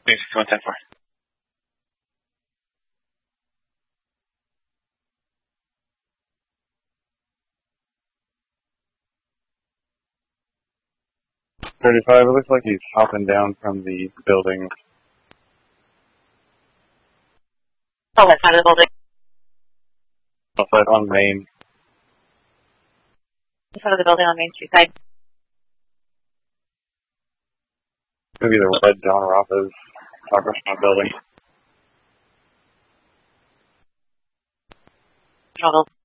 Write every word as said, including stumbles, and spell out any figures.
Thanks, one ten four. thirty-five, it looks like he's hopping down from the building. Oh, what side of the building? Outside on Main. What side of the building on Main Street side? Maybe the Red John Rafa's taco restaurant building. Trouble.